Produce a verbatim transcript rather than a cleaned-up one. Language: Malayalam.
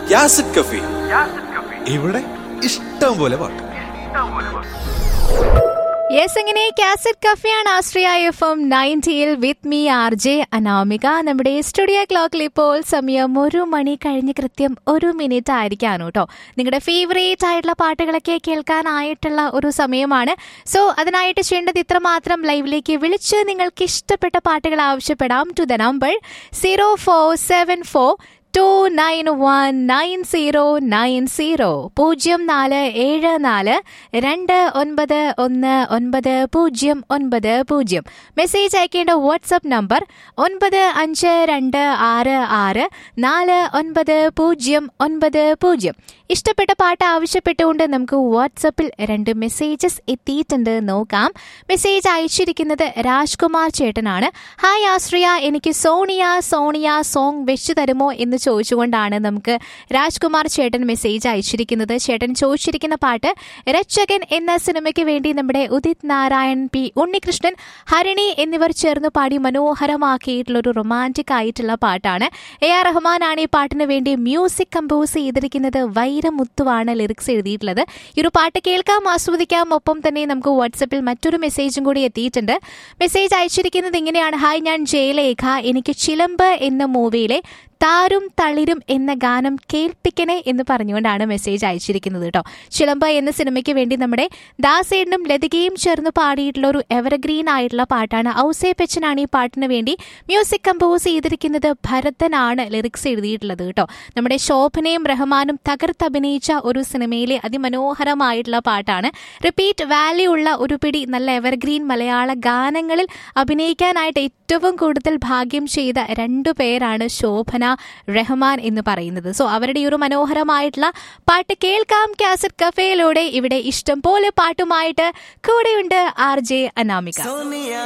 യാസിഡ് കഫി. ഇവിടെ ഇഷ്ടം പോലെ പാട്ട്. യെസ്, അങ്ങനെ cassette കഫയാണ് Ashraya F M നയൻറ്റിയിൽ with me R J Anamika. നമ്മുടെ സ്റ്റുഡിയോ ക്ലോക്കിൽ ഇപ്പോൾ സമയം ഒരു മണി കഴിഞ്ഞ് കൃത്യം ഒരു മിനിറ്റ് ആയിരിക്കാണ് കേട്ടോ. നിങ്ങളുടെ ഫേവറേറ്റ് ആയിട്ടുള്ള പാട്ടുകളൊക്കെ കേൾക്കാനായിട്ടുള്ള ഒരു സമയമാണ്. സോ അതിനായിട്ട് ചെയ്യേണ്ടത് ഇത്ര മാത്രം, ലൈവിലേക്ക് വിളിച്ച് നിങ്ങൾക്ക് ഇഷ്ടപ്പെട്ട പാട്ടുകൾ ആവശ്യപ്പെടാം to the number zero four seven four to nine one nine zero nine zero പൂജ്യം നാല് ഏഴ് നാല് രണ്ട് ഒൻപത് ഒന്ന് ഒൻപത് പൂജ്യം ഒൻപത് പൂജ്യം. മെസ്സേജ് അയക്കേണ്ട വാട്സ്ആപ്പ് നമ്പർ ഒൻപത് അഞ്ച് രണ്ട് ആറ് ആറ് നാല് ഒൻപത് പൂജ്യം ഒൻപത് പൂജ്യം. ഇഷ്ടപ്പെട്ട പാട്ട് ആവശ്യപ്പെട്ടുകൊണ്ട് നമുക്ക് വാട്സപ്പിൽ രണ്ട് മെസ്സേജസ് എത്തിയിട്ടുണ്ട്, നോക്കാം. മെസ്സേജ് അയച്ചിരിക്കുന്നത് രാജ്കുമാർ ചേട്ടനാണ്. ഹായ് ആശ്രിയ, എനിക്ക് സോണിയ സോണിയ സോങ് വെച്ചു തരുമോ എന്ന് ചോദിച്ചുകൊണ്ടാണ് നമുക്ക് രാജ്കുമാർ ചേട്ടൻ മെസ്സേജ് അയച്ചിരിക്കുന്നത്. ചേട്ടൻ ചോദിച്ചിരിക്കുന്ന പാട്ട് രക്ഷകൻ എന്ന സിനിമയ്ക്ക് വേണ്ടി നമ്മുടെ ഉദിത് നാരായൺ, പി ഉണ്ണികൃഷ്ണൻ, ഹരിണി എന്നിവർ ചേർന്ന് പാടി മനോഹരമാക്കിയിട്ടുള്ള ഒരു റൊമാൻറ്റിക് ആയിട്ടുള്ള പാട്ടാണ്. എ ആർ റഹ്മാനാണ് ഈ പാട്ടിന് വേണ്ടി മ്യൂസിക് കമ്പോസ് ചെയ്തിരിക്കുന്നത്. വൈരമുത്തുവാണ് ലിറിക്സ് എഴുതിയിട്ടുള്ളത്. ഈ ഒരു പാട്ട് കേൾക്കാം, ആസ്വദിക്കാം. ഒപ്പം തന്നെ നമുക്ക് വാട്സപ്പിൽ മറ്റൊരു മെസ്സേജും കൂടി എത്തിയിട്ടുണ്ട്. മെസ്സേജ് അയച്ചിരിക്കുന്നത് ഇങ്ങനെയാണ്. ഹായ്, ഞാൻ ജയലേഖ. എനിക്ക് ചിലമ്പ് എന്ന മൂവിയിലെ താരും തളിരും എന്ന ഗാനം കേൾപ്പിക്കണേ എന്ന് പറഞ്ഞുകൊണ്ടാണ് മെസ്സേജ് അയച്ചിരിക്കുന്നത് കേട്ടോ. ചിലമ്പ എന്ന സിനിമയ്ക്ക് വേണ്ടി നമ്മുടെ ദാസേട്ടനും ലതികയും ചേർന്ന് പാടിയിട്ടുള്ള ഒരു എവർഗ്രീൻ ആയിട്ടുള്ള പാട്ടാണ്. ഔസേപ്പച്ചനാണ് ഈ പാട്ടിന് വേണ്ടി മ്യൂസിക് കമ്പോസ് ചെയ്തിരിക്കുന്നത്. ഭരതനാണ് ലിറിക്സ് എഴുതിയിട്ടുള്ളത് കേട്ടോ. നമ്മുടെ ശോഭനയും റഹ്മാനും തകർത്തഭിനയിച്ച ഒരു സിനിമയിലെ അതിമനോഹരമായിട്ടുള്ള പാട്ടാണ്. റിപ്പീറ്റ് വാല്യൂ ഉള്ള ഒരു പിടി നല്ല എവർഗ്രീൻ മലയാള ഗാനങ്ങളിൽ അഭിനയിക്കാനായിട്ട് ഏറ്റവും കൂടുതൽ ഭാഗ്യം ചെയ്ത രണ്ടു പേരാണ് ശോഭന, റഹ്മാൻ എന്ന് പറയുന്നത്. സോ അവരുടെ ഈ ഒരു മനോഹരമായിട്ടുള്ള പാട്ട് കേൾക്കാം കാസറ്റ് കഫേയിലൂടെ. ഇവിടെ ഇഷ്ടം പോലെ പാട്ടുമായിട്ട് കൂടെയുണ്ട് ആർ ജെ അനാമിക.